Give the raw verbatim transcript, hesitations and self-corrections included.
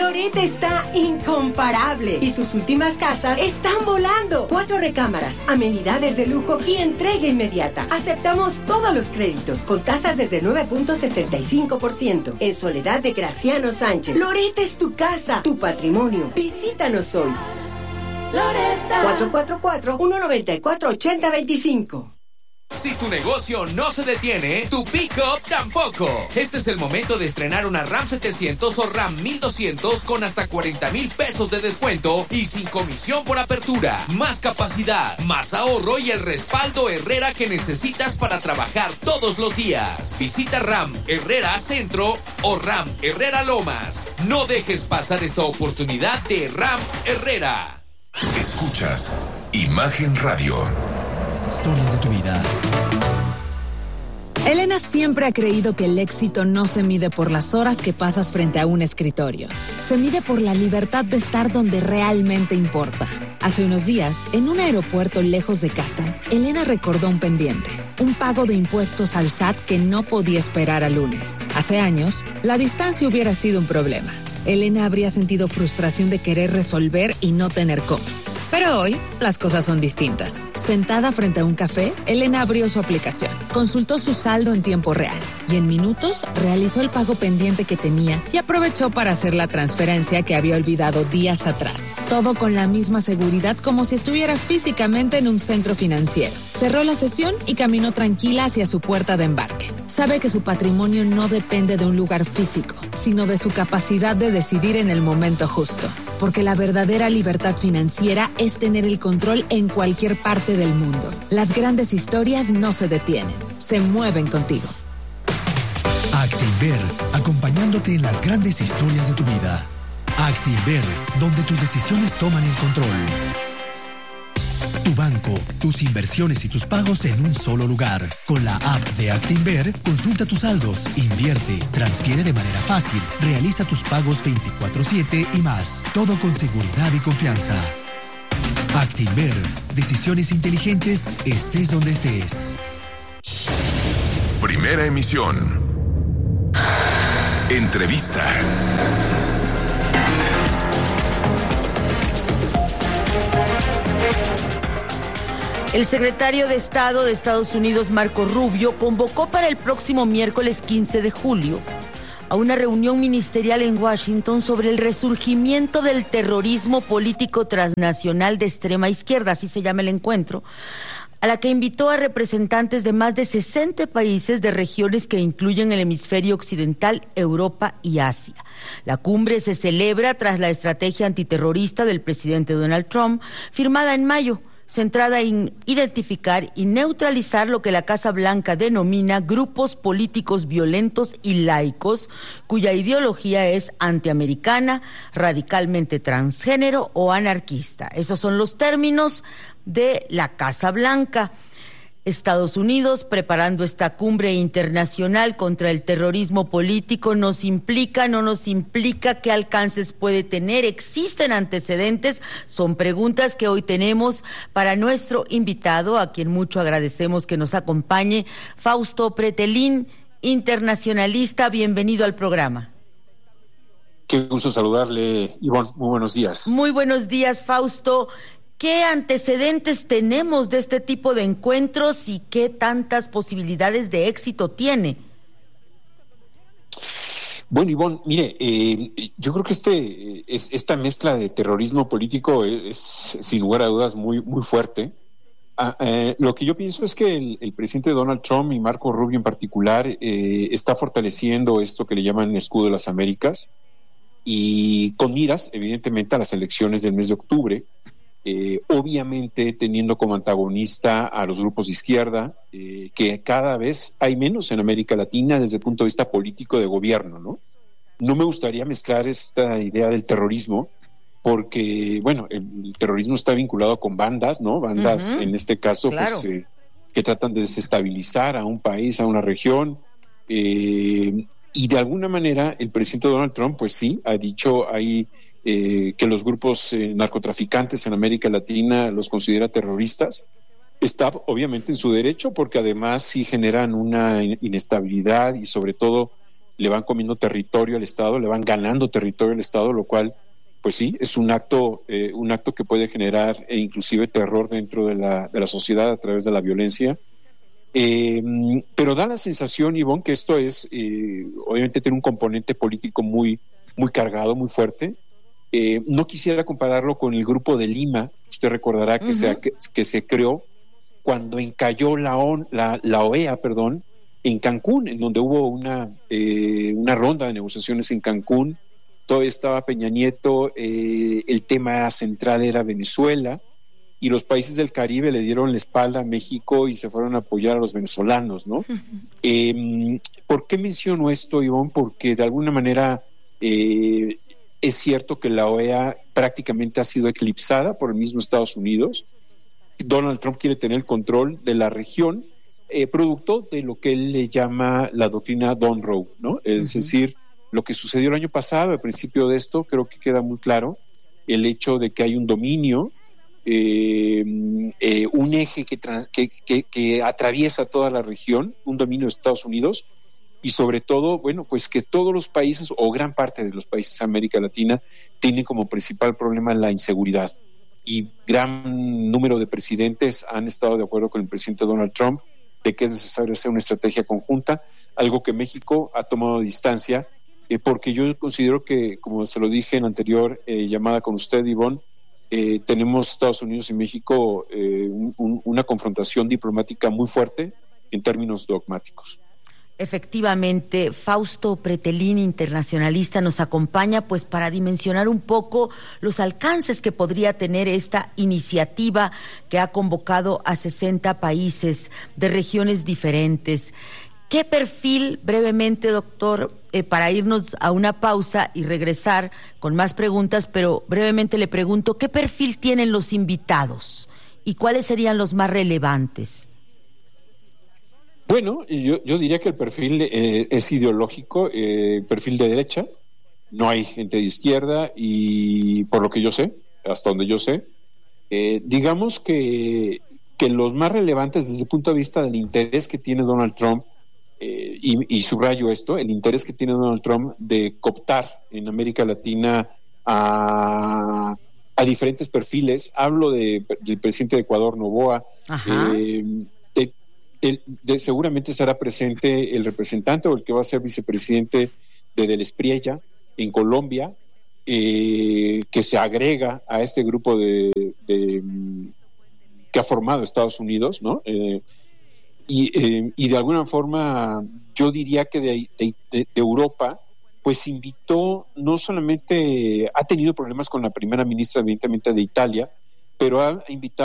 Loret está incomparable y sus últimas casas están volando. Cuatro recámaras, amenidades de lujo y entrega inmediata. Aceptamos todos los créditos con tasas desde nueve punto sesenta y cinco por ciento. En Soledad de Graciano Sánchez. Loret es tu casa, tu patrimonio. Visítanos hoy. Loretta. cuatro cuatro cuatro, uno nueve cuatro, ocho cero dos cinco. Si tu negocio no se detiene, tu pick-up tampoco. Este es el momento de estrenar una RAM setecientos o RAM mil doscientos con hasta cuarenta mil pesos de descuento y sin comisión por apertura. Más capacidad, más ahorro y el respaldo Herrera que necesitas para trabajar todos los días. Visita RAM Herrera Centro o RAM Herrera Lomas. No dejes pasar esta oportunidad de RAM Herrera. Escuchas Imagen Radio. Historias de tu vida. Elena siempre ha creído que el éxito no se mide por las horas que pasas frente a un escritorio. Se mide por la libertad de estar donde realmente importa. Hace unos días, en un aeropuerto lejos de casa, Elena recordó un pendiente, un pago de impuestos al S A T que no podía esperar al lunes. Hace años, la distancia hubiera sido un problema. Elena habría sentido frustración de querer resolver y no tener cómo. Pero hoy, las cosas son distintas. Sentada frente a un café, Elena abrió su aplicación, consultó su saldo en tiempo real y en minutos realizó el pago pendiente que tenía y aprovechó para hacer la transferencia que había olvidado días atrás. Todo con la misma seguridad como si estuviera físicamente en un centro financiero. Cerró la sesión y caminó tranquila hacia su puerta de embarque. Sabe que su patrimonio no depende de un lugar físico, sino de su capacidad de decidir en el momento justo. Porque la verdadera libertad financiera es tener el control en cualquier parte del mundo. Las grandes historias no se detienen, se mueven contigo. Actinver, acompañándote en las grandes historias de tu vida. Actinver, donde tus decisiones toman el control. Tu banco, tus inversiones y tus pagos en un solo lugar. Con la app de Actinver, consulta tus saldos, invierte, transfiere de manera fácil, realiza tus pagos veinticuatro siete y más. Todo con seguridad y confianza. Actinver, decisiones inteligentes, estés donde estés. Primera emisión. Entrevista. El secretario de Estado de Estados Unidos, Marco Rubio, convocó para el próximo miércoles quince de julio a una reunión ministerial en Washington sobre el resurgimiento del terrorismo político transnacional de extrema izquierda, así se llama el encuentro, a la que invitó a representantes de más de sesenta países de regiones que incluyen el hemisferio occidental, Europa y Asia. La cumbre se celebra tras la estrategia antiterrorista del presidente Donald Trump, firmada en mayo, centrada en identificar y neutralizar lo que la Casa Blanca denomina grupos políticos violentos y laicos, cuya ideología es antiamericana, radicalmente transgénero o anarquista. Esos son los términos de la Casa Blanca. Estados Unidos, preparando esta cumbre internacional contra el terrorismo político, nos implica, no nos implica, qué alcances puede tener, existen antecedentes, son preguntas que hoy tenemos para nuestro invitado, a quien mucho agradecemos que nos acompañe, Fausto Pretelín, internacionalista, bienvenido al programa. Qué gusto saludarle, Ivonne, muy buenos días. Muy buenos días, Fausto. ¿Qué antecedentes tenemos de este tipo de encuentros y qué tantas posibilidades de éxito tiene? Bueno, Ivonne, mire, eh, yo creo que este es, esta mezcla de terrorismo político es, es sin lugar a dudas muy, muy fuerte. Ah, eh, lo que yo pienso es que el, el presidente Donald Trump y Marco Rubio en particular eh, está fortaleciendo esto que le llaman escudo de las Américas y con miras, evidentemente, a las elecciones del mes de octubre. Eh, obviamente teniendo como antagonista a los grupos de izquierda, eh, que cada vez hay menos en América Latina desde el punto de vista político de gobierno, ¿no? No me gustaría mezclar esta idea del terrorismo, porque, bueno, el terrorismo está vinculado con bandas, ¿no? Bandas, uh-huh. en este caso, claro. pues, eh, que tratan de desestabilizar a un país, a una región, eh, y de alguna manera el presidente Donald Trump, pues sí, ha dicho, hay... Eh, que los grupos eh, narcotraficantes en América Latina los considera terroristas, está obviamente en su derecho, porque además sí generan una inestabilidad y sobre todo le van comiendo territorio al Estado, le van ganando territorio al Estado, lo cual, pues sí, es un acto, eh, un acto que puede generar eh, inclusive terror dentro de la, de la sociedad a través de la violencia. Eh, pero da la sensación, Ivonne, que esto es, eh, obviamente tiene un componente político muy, muy cargado, muy fuerte. Eh, no quisiera compararlo con el Grupo de Lima. Usted recordará que, uh-huh. se, que, que se creó cuando encalló la, ON, la, la O E A, perdón, en Cancún, en donde hubo una, eh, una ronda de negociaciones en Cancún. Todavía estaba Peña Nieto, eh, el tema central era Venezuela, y los países del Caribe le dieron la espalda a México y se fueron a apoyar a los venezolanos, ¿no? Uh-huh. Eh, ¿Por qué menciono esto, Ivonne? Porque de alguna manera eh, es cierto que la O E A prácticamente ha sido eclipsada por el mismo Estados Unidos. Donald Trump quiere tener el control de la región, eh, producto de lo que él le llama la doctrina Don Roe, ¿no? Es uh-huh. decir, lo que sucedió el año pasado, al principio de esto, creo que queda muy claro el hecho de que hay un dominio, eh, eh, un eje que, trans, que, que, que atraviesa toda la región, un dominio de Estados Unidos, y sobre todo, bueno, pues que todos los países, o gran parte de los países de América Latina, tienen como principal problema la inseguridad. Y gran número de presidentes han estado de acuerdo con el presidente Donald Trump de que es necesario hacer una estrategia conjunta, algo que México ha tomado distancia, eh, porque yo considero que, como se lo dije en la anterior eh, llamada con usted, Ivonne, eh, tenemos Estados Unidos y México eh, un, un, una confrontación diplomática muy fuerte en términos dogmáticos. Efectivamente, Fausto Pretelín, internacionalista, nos acompaña pues para dimensionar un poco los alcances que podría tener esta iniciativa que ha convocado a sesenta países de regiones diferentes. ¿Qué perfil, brevemente, doctor, eh, para irnos a una pausa y regresar con más preguntas, pero brevemente le pregunto, ¿qué perfil tienen los invitados y cuáles serían los más relevantes? Bueno, yo, yo diría que el perfil eh, es ideológico, eh, perfil de derecha, no hay gente de izquierda y por lo que yo sé, hasta donde yo sé, eh, digamos que, que los más relevantes desde el punto de vista del interés que tiene Donald Trump, eh, y, y subrayo esto, el interés que tiene Donald Trump de cooptar en América Latina a, a diferentes perfiles, hablo de, del presidente de Ecuador, Noboa, eh, de, de, de, seguramente estará presente el representante o el que va a ser vicepresidente de Del Espriella en Colombia, eh, que se agrega a este grupo de, de que ha formado Estados Unidos, ¿no? Eh, y, eh, y de alguna forma yo diría que de, de, de Europa pues invitó, no solamente ha tenido problemas con la primera ministra evidentemente de Italia, pero ha invitado